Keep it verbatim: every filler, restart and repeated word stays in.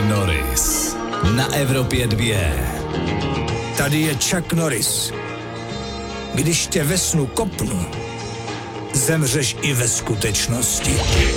Norris na Evropě dvě. Tady je Chuck Norris. Když tě ve snu kopnu, zemřeš i ve skutečnosti.